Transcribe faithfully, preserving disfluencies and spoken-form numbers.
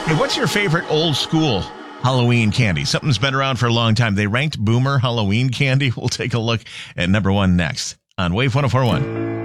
Hey, what's your favorite old school Halloween candy? Something's been around for a long time. They ranked Boomer Halloween candy. We'll take a look at number one next on Wave one oh four point one.